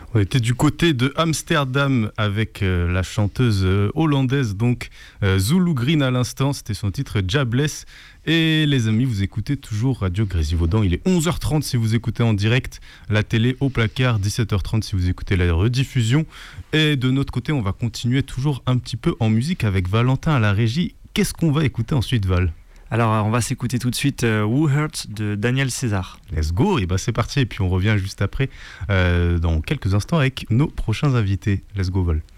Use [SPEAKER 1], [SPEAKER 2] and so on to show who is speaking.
[SPEAKER 1] On était du côté de Amsterdam avec la chanteuse hollandaise donc Zulu Green à l'instant, c'était son titre Jobless. Et les amis, vous écoutez toujours Radio Grésivaudan, il est 11h30 si vous écoutez en direct, la télé au placard, 17h30 si vous écoutez la rediffusion. Et de notre côté, on va continuer toujours un petit peu en musique avec Valentin à la régie. Qu'est-ce qu'on va écouter ensuite, Val ?
[SPEAKER 2] Alors, on va s'écouter tout de suite Who Hurt de Daniel César.
[SPEAKER 1] Let's go, et c'est parti. Et puis on revient juste après, dans quelques instants, avec nos prochains invités. Let's go, Val.